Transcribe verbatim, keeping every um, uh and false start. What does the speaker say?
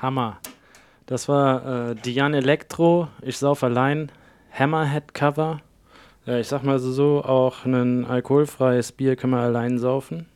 Hammer. Das war äh, Diane Electro, Ich sauf allein, Hammerhead-Cover. Äh, ich sag mal so, auch ein alkoholfreies Bier kann man allein saufen.